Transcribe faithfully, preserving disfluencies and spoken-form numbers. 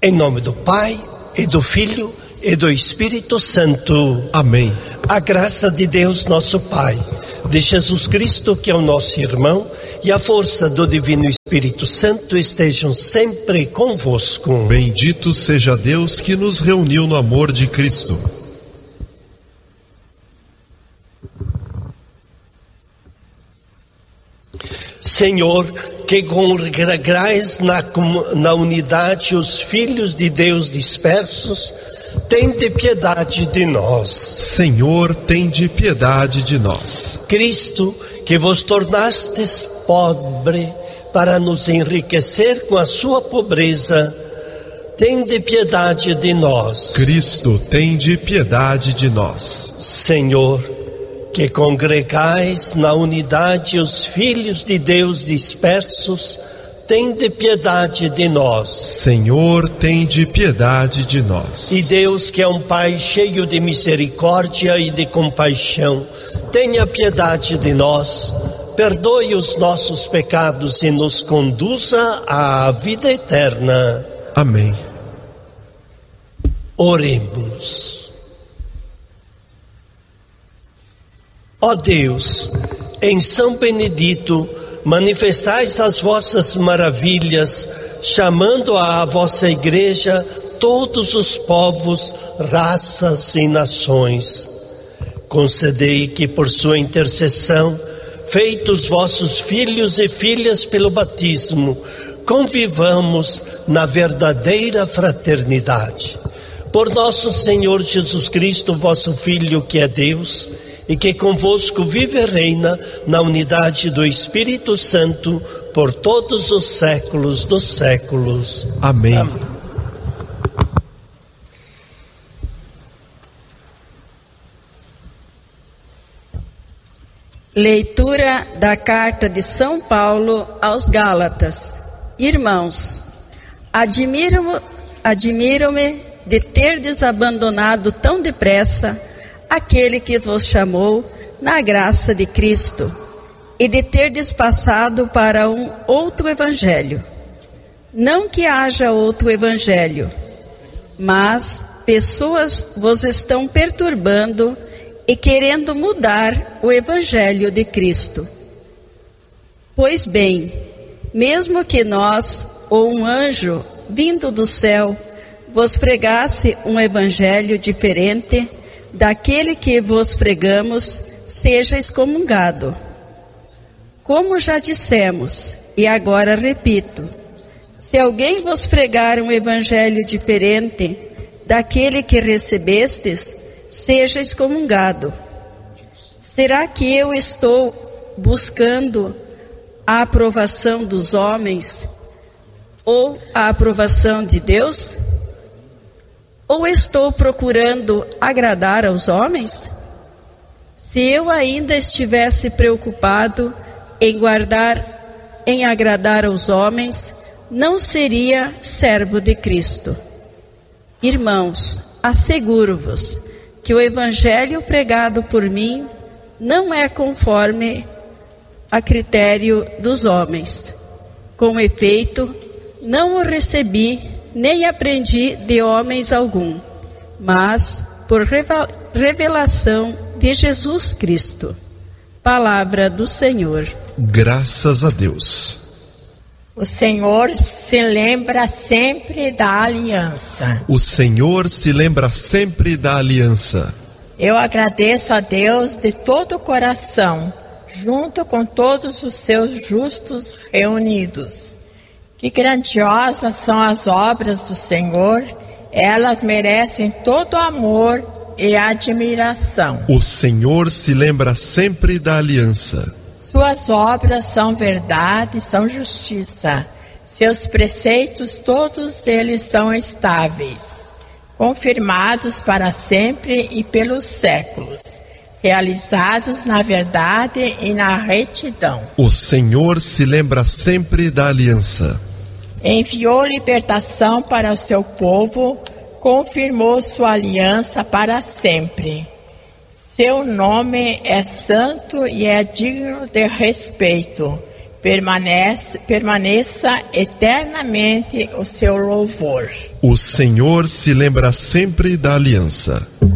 Em nome do Pai, e do Filho, e do Espírito Santo. Amém. A graça de Deus nosso Pai, de Jesus Cristo, que é o nosso irmão, e a força do Divino Espírito Santo estejam sempre convosco. Bendito seja Deus que nos reuniu no amor de Cristo. Senhor, que congregais na, na unidade os filhos de Deus dispersos, tende piedade de nós. Senhor, tende piedade de nós. Cristo, que vos tornastes pobre para nos enriquecer com a sua pobreza, tende piedade de nós. Cristo, tende piedade de nós. Senhor, que congregais na unidade os filhos de Deus dispersos, tende piedade de nós. Senhor, tende piedade de nós. E Deus, que é um Pai cheio de misericórdia e de compaixão, tenha piedade de nós, perdoe os nossos pecados e nos conduza à vida eterna. Amém. Oremos. Ó Deus, em São Benedito, manifestais as vossas maravilhas, chamando à vossa igreja todos os povos, raças e nações. Concedei que por sua intercessão, feitos vossos filhos e filhas pelo batismo, convivamos na verdadeira fraternidade. Por nosso Senhor Jesus Cristo, vosso Filho, que é Deus, e que convosco vive e reina na unidade do Espírito Santo por todos os séculos dos séculos. Amém. Amém. Leitura da carta de São Paulo aos Gálatas. Irmãos, admiro-me admiro-me de terdes abandonado tão depressa aquele que vos chamou na graça de Cristo, e de terdes passado para um outro evangelho. Não que haja outro evangelho, mas pessoas vos estão perturbando e querendo mudar o evangelho de Cristo. Pois bem, mesmo que nós, ou um anjo vindo do céu, vos pregasse um evangelho diferente daquele que vos pregamos, seja excomungado. Como já dissemos, e agora repito, se alguém vos pregar um evangelho diferente daquele que recebestes, seja excomungado. Será que eu estou buscando a aprovação dos homens ou a aprovação de Deus? Ou estou procurando agradar aos homens? Se eu ainda estivesse preocupado em guardar, em agradar aos homens, não seria servo de Cristo. Irmãos, asseguro-vos que o evangelho pregado por mim não é conforme a critério dos homens. Com efeito, não o recebi nem aprendi de homens algum, mas por revelação de Jesus Cristo. Palavra do Senhor. Graças a Deus. O Senhor se lembra sempre da aliança. O Senhor se lembra sempre da aliança. Eu agradeço a Deus de todo o coração, junto com todos os seus justos reunidos. Que grandiosas são as obras do Senhor, elas merecem todo amor e admiração. O Senhor se lembra sempre da aliança. Suas obras são verdade, são justiça. Seus preceitos, todos eles são estáveis, confirmados para sempre e pelos séculos, realizados na verdade e na retidão. O Senhor se lembra sempre da aliança. Enviou libertação para o seu povo, confirmou sua aliança para sempre. Seu nome é santo e é digno de respeito. permanece, permaneça eternamente o seu louvor. O Senhor se lembra sempre da aliança.